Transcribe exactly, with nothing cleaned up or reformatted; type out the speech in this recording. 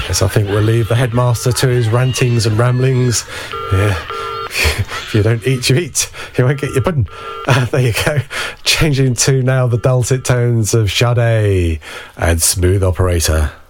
Yes, I think we'll leave the headmaster to his rantings and ramblings. Yeah. If you don't eat, you eat. You won't get your pudding. Uh, there you go. Changing to now the dulcet tones of Sade and Smooth Operator.